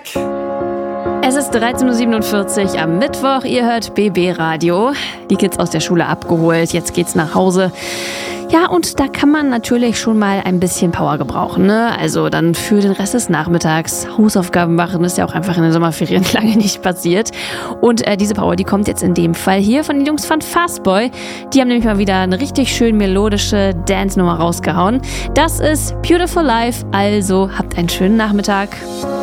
weg. Es ist 13.47 Uhr am Mittwoch. Ihr hört BB Radio. Die Kids aus der Schule abgeholt. Jetzt geht's nach Hause. Ja, und da kann man natürlich schon mal ein bisschen Power gebrauchen, ne? Also dann für den Rest des Nachmittags Hausaufgaben machen, ist ja auch einfach in den Sommerferien lange nicht passiert. Und diese Power, die kommt jetzt in dem Fall hier von den Jungs von Fastboy. Die haben nämlich mal wieder eine richtig schön melodische Dance-Nummer rausgehauen. Das ist Beautiful Life, also habt einen schönen Nachmittag.